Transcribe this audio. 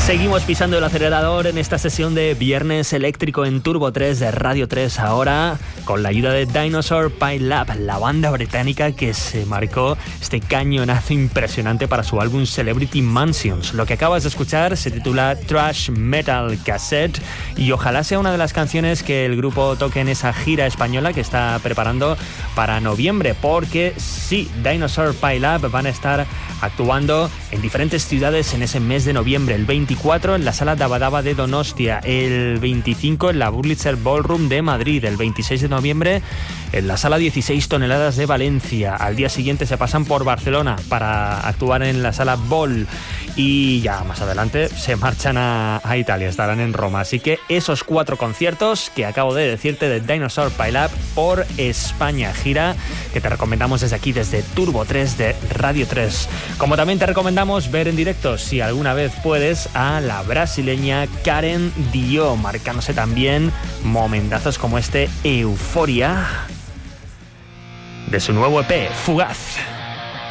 Seguimos pisando el acelerador en esta sesión de Viernes Eléctrico en Turbo 3 de Radio 3, ahora con la ayuda de Dinosaur Pile Up, la banda británica que se marcó este cañonazo impresionante para su álbum Celebrity Mansions. Lo que acabas de escuchar se titula Thrash Metal Cassette y ojalá sea una de las canciones que el grupo toque en esa gira española que está preparando para noviembre, porque sí, Dinosaur Pile Up van a estar actuando en diferentes ciudades en ese mes de noviembre. El 24 en la Sala Daba Daba de Donostia, el 25 en la Wurlitzer Ballroom de Madrid, el 26 de noviembre en la Sala 16 Toneladas de Valencia. Al día siguiente se pasan por Barcelona para actuar en la Sala Ball y ya más adelante se marchan a Italia, estarán en Roma. Así que esos 4 conciertos que acabo de decirte de Dinosaur Pile Up por España, gira que te recomendamos desde aquí, desde Turbo 3 de Radio 3. Como también te recomendamos ver en directo, si alguna vez puedes, a la brasileña Karen Dio, marcándose también momentazos como este Euforia de su nuevo EP, Fugaz.